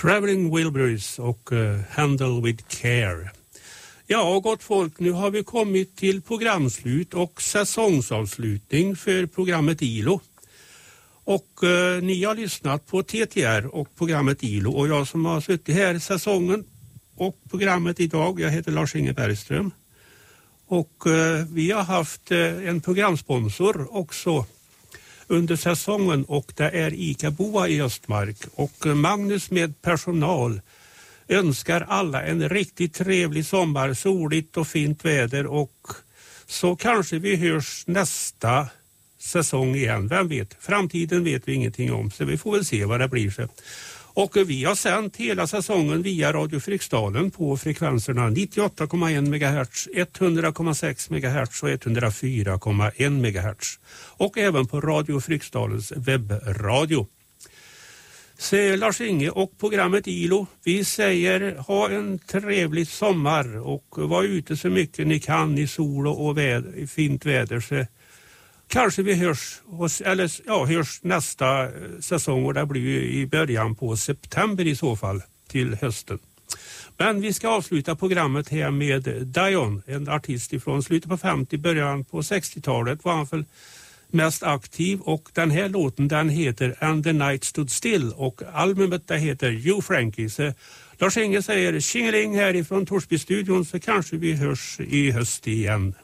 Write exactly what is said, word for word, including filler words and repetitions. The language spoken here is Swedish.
Traveling Wilburys och uh, Handle with Care. Ja, gott folk, nu har vi kommit till programslut och säsongsavslutning för programmet I L O. Och uh, ni har lyssnat på T T R och programmet I L O, och jag som har suttit här säsongen och programmet idag, jag heter Lars-Inge Bergström. Och uh, vi har haft uh, en programsponsor också under säsongen, och det är ICA Boa i Östmark. Och uh, Magnus med personal önskar alla en riktigt trevlig sommar, soligt och fint väder, och så kanske vi hörs nästa säsong igen. Vem vet? Framtiden vet vi ingenting om, så vi får väl se vad det blir så. Och vi har sänt hela säsongen via Radio Fryksdalen på frekvenserna nittioåtta komma en megahertz, hundra komma sex megahertz och hundrafyra komma en megahertz. Och även på Radio Fryksdalens webbradio. Så Lars-Inge och programmet I L O, vi säger ha en trevlig sommar och var ute så mycket ni kan i sol och väder, fint väder, så kanske vi hörs, eller ja, hörs nästa säsong, och det blir ju i början på september i så fall till hösten. Men vi ska avsluta programmet här med Dion, en artist ifrån slutet på femtio, början på sextiotalet var han för mest aktiv, och den här låten den heter And the Night Stood Still, och albumet det heter You Frankie. Så Lars-Inge säger tjingeling härifrån Torsby-studion, så kanske vi hörs i höst igen.